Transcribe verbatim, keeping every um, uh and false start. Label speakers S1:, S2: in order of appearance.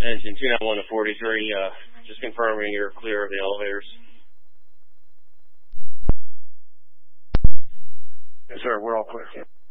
S1: Engine two nine one to forty-three, uh, just confirming you're clear of the elevators.
S2: Yes, sir. We're all clear.